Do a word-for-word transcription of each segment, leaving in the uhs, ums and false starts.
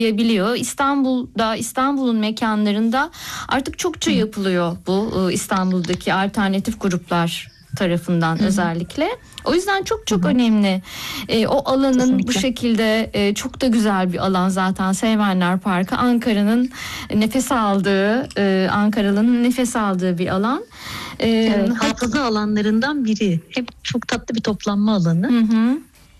Biliyor. İstanbul'da, İstanbul'un mekanlarında artık çokça yapılıyor bu İstanbul'daki alternatif gruplar tarafından Hı-hı. özellikle. O yüzden çok çok Hı-hı. önemli. E, o alanın Kesinlikle. bu şekilde e, çok da güzel bir alan zaten Seymenler Parkı. Ankara'nın nefes aldığı, e, Ankaralı'nın nefes aldığı bir alan. E, evet, hafıza alanlarından biri. Hep çok tatlı bir toplanma alanı. Hı hı.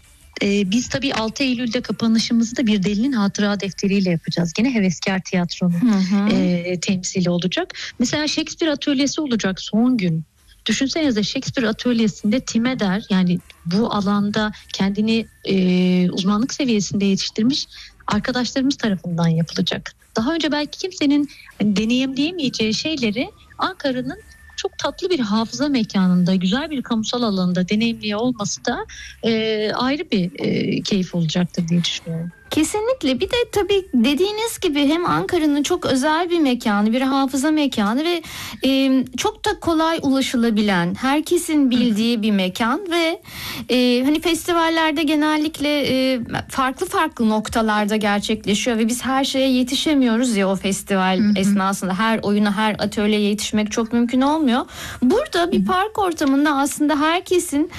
Ee, biz tabii altı Eylül'de kapanışımızı da bir delinin hatıra defteriyle yapacağız. Gene Heveskar Tiyatro'nun e, temsili olacak. Mesela Shakespeare atölyesi olacak son gün. Düşünsenize Shakespeare atölyesinde Tim Eder, yani bu alanda kendini e, uzmanlık seviyesinde yetiştirmiş arkadaşlarımız tarafından yapılacak. Daha önce belki kimsenin hani, deneyimleyemeyeceği şeyleri Ankara'nın çok tatlı bir hafıza mekanında, güzel bir kamusal alanda deneyimliyor olması da e, ayrı bir e, keyif olacaktır diye düşünüyorum. Kesinlikle. Bir de tabii dediğiniz gibi hem Ankara'nın çok özel bir mekanı, bir hafıza mekanı ve e, çok da kolay ulaşılabilen, herkesin bildiği bir mekan ve e, hani festivallerde genellikle e, farklı farklı noktalarda gerçekleşiyor ve biz her şeye yetişemiyoruz ya o festival hı hı. esnasında. Her oyuna, her atölyeye yetişmek çok mümkün olmuyor. Burada bir park ortamında aslında herkesin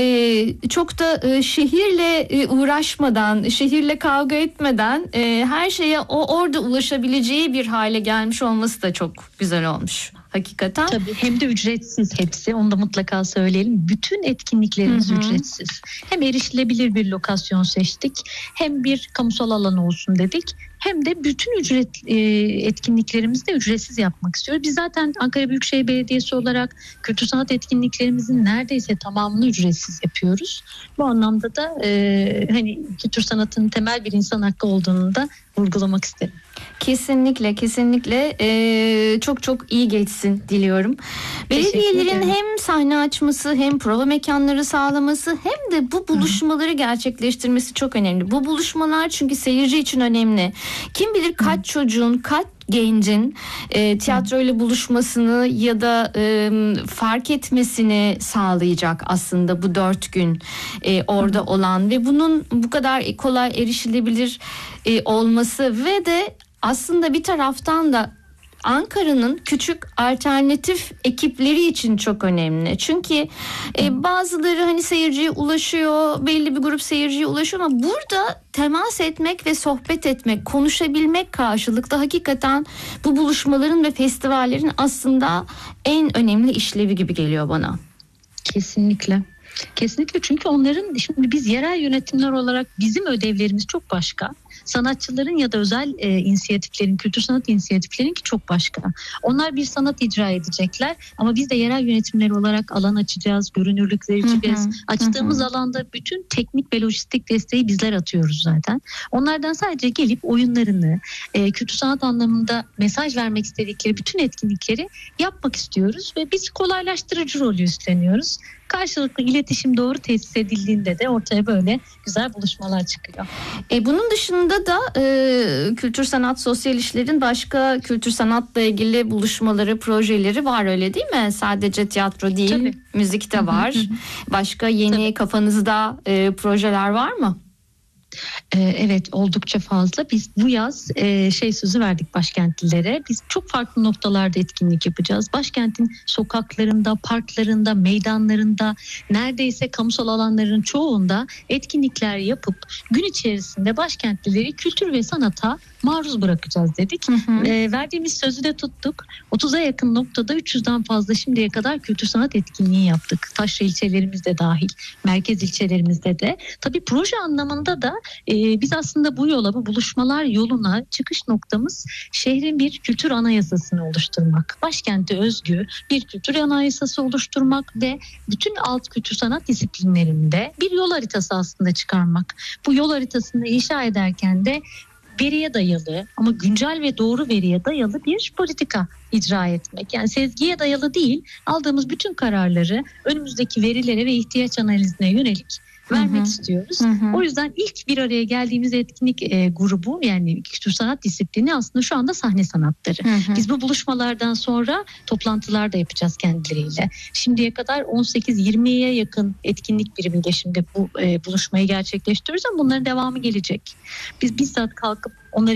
e, çok da e, şehirle e, uğraşmadan, şehirle kavga kavga etmeden e, her şeye o orada ulaşabileceği bir hale gelmiş olması da çok güzel olmuş. Hakikaten. Tabii hem de ücretsiz hepsi. Onu da mutlaka söyleyelim. Bütün etkinliklerimiz Hı-hı. ücretsiz. Hem erişilebilir bir lokasyon seçtik. Hem bir kamusal alan olsun dedik. Hem de bütün ücret e, etkinliklerimizi de ücretsiz yapmak istiyoruz. Biz zaten Ankara Büyükşehir Belediyesi olarak kültür sanat etkinliklerimizin neredeyse tamamını ücretsiz yapıyoruz. Bu anlamda da e, hani kültür sanatının temel bir insan hakkı olduğunu da vurgulamak isterim. Kesinlikle kesinlikle ee, çok çok iyi geçsin diliyorum. Belediyelerin hem sahne açması hem prova mekanları sağlaması hem de bu buluşmaları gerçekleştirmesi çok önemli. Bu buluşmalar çünkü seyirci için önemli. Kim bilir kaç Hı. çocuğun, kaç gencin e, tiyatroyla buluşmasını ya da e, fark etmesini sağlayacak aslında bu dört gün e, orada olan ve bunun bu kadar kolay erişilebilir e, olması ve de aslında bir taraftan da Ankara'nın küçük alternatif ekipleri için çok önemli. Çünkü e, bazıları hani seyirciye ulaşıyor, belli bir grup seyirciye ulaşıyor ama burada temas etmek ve sohbet etmek, konuşabilmek karşılıklı hakikaten bu buluşmaların ve festivallerin aslında en önemli işlevi gibi geliyor bana. Kesinlikle. Kesinlikle, çünkü onların, şimdi biz yerel yönetimler olarak bizim ödevlerimiz çok başka. Sanatçıların ya da özel e, inisiyatiflerin, kültür sanat inisiyatiflerin ki çok başka. Onlar bir sanat icra edecekler ama biz de yerel yönetimler olarak alan açacağız, görünürlük vereceğiz. Hı hı, Açtığımız hı. alanda bütün teknik ve lojistik desteği bizler atıyoruz zaten. Onlardan sadece gelip oyunlarını, e, kültür sanat anlamında mesaj vermek istedikleri bütün etkinlikleri yapmak istiyoruz ve biz kolaylaştırıcı rolü üstleniyoruz. Karşılıklı iletişim doğru tesis edildiğinde de ortaya böyle güzel buluşmalar çıkıyor. E, bunun dışında da e, kültür sanat sosyal işlerin başka kültür sanatla ilgili buluşmaları, projeleri var, öyle değil mi? Sadece tiyatro değil, Tabii. müzik de var. Başka yeni Tabii. kafanızda e, projeler var mı? Evet, oldukça fazla. Biz bu yaz şey sözü verdik başkentlilere. Biz çok farklı noktalarda etkinlik yapacağız. Başkentin sokaklarında, parklarında, meydanlarında, neredeyse kamusal alanların çoğunda etkinlikler yapıp gün içerisinde başkentlileri kültür ve sanata maruz bırakacağız dedik. Hı hı. E, verdiğimiz sözü de tuttuk. otuza yakın noktada üç yüzden fazla şimdiye kadar kültür sanat etkinliği yaptık. Taşra ilçelerimizde dahil, merkez ilçelerimizde de. Tabii proje anlamında da e, biz aslında bu yola, bu buluşmalar yoluna çıkış noktamız şehrin bir kültür anayasasını oluşturmak. Başkente özgü bir kültür anayasası oluşturmak ve bütün alt kültür sanat disiplinlerinde bir yol haritası aslında çıkarmak. Bu yol haritasını inşa ederken de veriye dayalı ama güncel ve doğru veriye dayalı bir politika icra etmek. Yani sezgiye dayalı değil, aldığımız bütün kararları önümüzdeki verilere ve ihtiyaç analizine yönelik vermek Hı hı. istiyoruz. Hı hı. O yüzden ilk bir araya geldiğimiz etkinlik e, grubu, yani kültür sanat disiplini aslında şu anda sahne sanatları. Hı hı. Biz bu buluşmalardan sonra toplantılar da yapacağız kendileriyle. Şimdiye kadar on sekiz yirmiye yakın etkinlik birimiyle şimdi bu e, buluşmayı gerçekleştiriyoruz ama bunların devamı gelecek. Biz bizzat kalkıp onları